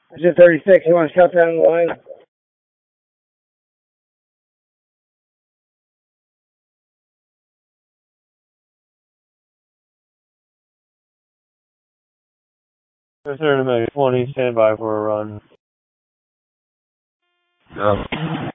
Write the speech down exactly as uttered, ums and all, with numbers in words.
Is it thirty-six? You want to shut down the line? Return to Mega twenty, stand by for a run. Go.